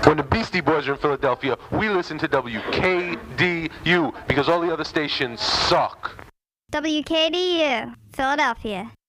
When the Beastie Boys are in Philadelphia, we listen to WKDU because all the other stations suck. WKDU, Philadelphia.